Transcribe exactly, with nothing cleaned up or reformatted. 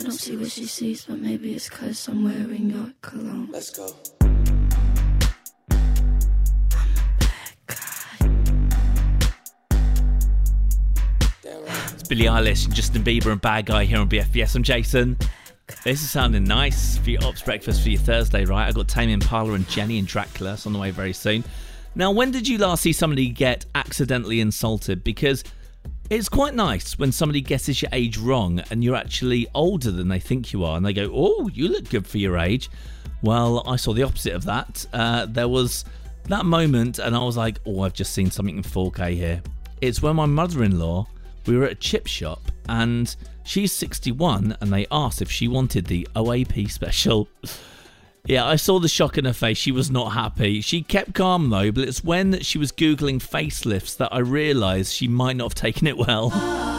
I don't see what she sees, but maybe it's cause I'm wearing your cologne. Let's go. It's Billie Eilish and Justin Bieber and Bad Guy here on B F B S. I'm Jason. This is sounding nice for your Ops breakfast for your Thursday, right? I've got Tame Impala and Jenny and Dracula. It's on the way very soon. Now, when did you last see somebody get accidentally insulted? Because it's quite nice when somebody guesses your age wrong and you're actually older than they think you are. And they go, oh, you look good for your age. Well, I saw the opposite of that. Uh, there was that moment and I was like, oh, I've just seen something in four K here. It's when my mother-in-law, we were at a chip shop and she's sixty-one and they asked if she wanted the O A P special. Yeah, I saw the shock in her face. She was not happy. She kept calm though, but it's when she was Googling facelifts that I realised she might not have taken it well.